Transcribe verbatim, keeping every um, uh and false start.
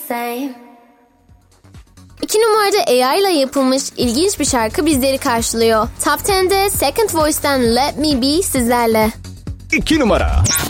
same. İki numarada A I ile yapılmış ilginç bir şarkı bizleri karşılıyor. Top on'de Second Voice'den Let Me Be sizlerle. İki numara.